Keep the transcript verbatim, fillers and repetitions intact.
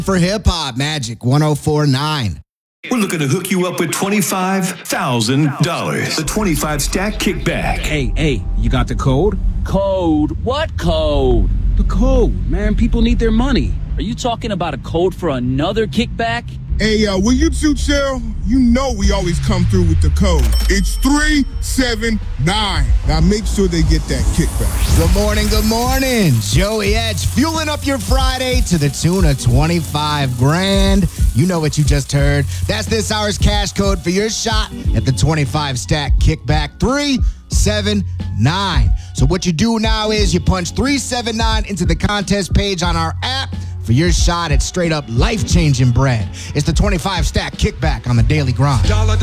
For Hip Hop Magic one oh four point nine. We're looking to hook you up with twenty-five thousand dollars. The twenty-five stack kickback. Hey, hey, you got the code? Code? What code? The code, man. People need their money. Are you talking about a code for another kickback? Hey, uh, will you two chill? You know we always come through with the code. It's three seven nine. Now make sure they get that kickback. Good morning, good morning. Joey Edge fueling up your Friday to the tune of twenty-five grand. You know what you just heard. That's this hour's cash code for your shot at the twenty-five stack kickback, three seven nine. So what you do now is you punch three seven nine into the contest page on our app for your shot at straight up life-changing bread. It's the twenty-five stack kickback on the Daily Grind.